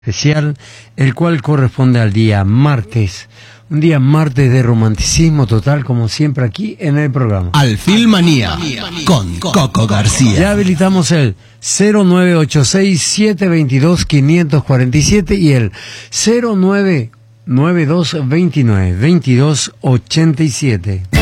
especial, el cual corresponde al día martes. Un día martes de romanticismo total, como siempre aquí en el programa. Alfilmanía con Coco García. Ya habilitamos el 0986-722-547 y el 0992-29-2287.